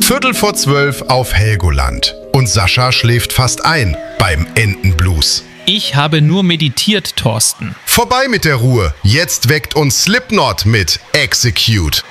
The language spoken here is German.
11:45 auf Helgoland. Und Sascha schläft fast ein beim Entenblues. Ich habe nur meditiert, Thorsten. Vorbei mit der Ruhe. Jetzt weckt uns Slipknot mit Execute.